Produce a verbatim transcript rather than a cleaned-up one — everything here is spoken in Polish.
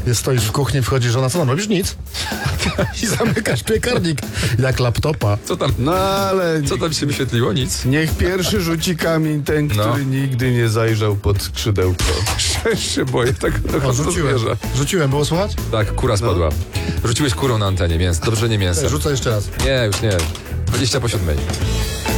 Jest, stoisz w kuchni, wchodzi żona, co tam robisz? Nic. I zamykasz piekarnik jak laptopa. Co tam, No ale co tam się wyświetliło? Nic. niech pierwszy rzuci kamień ten, No. który nigdy nie zajrzał pod skrzydełko. Też się boję, tak O, rzuciłem. zwierzę. Rzuciłem, było słuchać? Tak, kura spadła. Rzuciłeś kurą na antenie, mięs. Dobrze, nie mięsem. Rzucę jeszcze raz. Nie, już nie. dwadzieścia po siódmej.